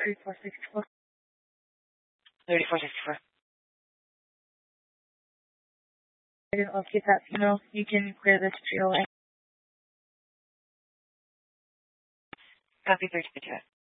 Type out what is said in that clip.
3464. 3464. I'll keep that signal. You can clear this trail. Copy 32.